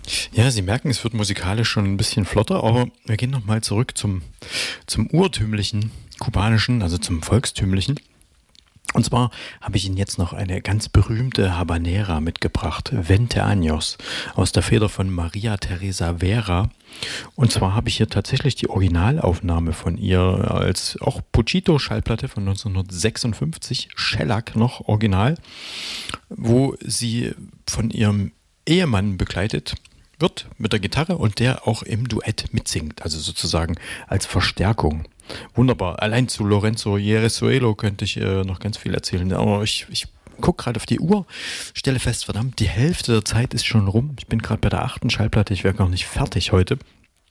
Ja, Sie merken, es wird musikalisch schon ein bisschen flotter, aber wir gehen nochmal zurück zum urtümlichen kubanischen, also zum volkstümlichen. Und zwar habe ich Ihnen jetzt noch eine ganz berühmte Habanera mitgebracht, Veinte Años, aus der Feder von Maria Teresa Vera. Und zwar habe ich hier tatsächlich die Originalaufnahme von ihr als auch Puccito-Schallplatte von 1956, Shellac noch original, wo sie von ihrem Ehemann begleitet wird mit der Gitarre und der auch im Duett mitsingt, also sozusagen als Verstärkung. Wunderbar. Allein zu Lorenzo Jerezuelo könnte ich noch ganz viel erzählen, aber ich gucke gerade auf die Uhr, stelle fest, verdammt, die Hälfte der Zeit ist schon rum. Ich bin gerade bei der 8. Schallplatte, ich wäre noch nicht fertig heute.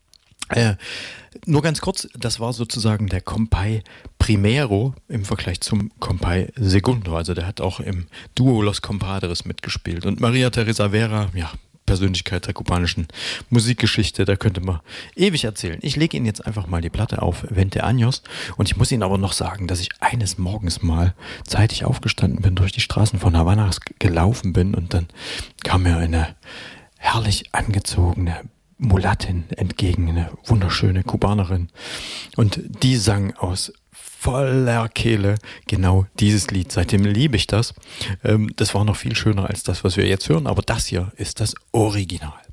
Nur ganz kurz, das war sozusagen der Compay Primero im Vergleich zum Compay Segundo. Also der hat auch im Duo Los Compadres mitgespielt. Und Maria Teresa Vera, ja, Persönlichkeit der kubanischen Musikgeschichte, da könnte man ewig erzählen. Ich lege Ihnen jetzt einfach mal die Platte auf, Veinte Años. Und ich muss Ihnen aber noch sagen, dass ich eines Morgens mal zeitig aufgestanden bin, durch die Straßen von Havanna gelaufen bin und dann kam mir eine herrlich angezogene Mulattin entgegen, eine wunderschöne Kubanerin. Und die sang aus voller Kehle genau dieses Lied. Seitdem liebe ich das. Das war noch viel schöner als das, was wir jetzt hören, aber das hier ist das Original.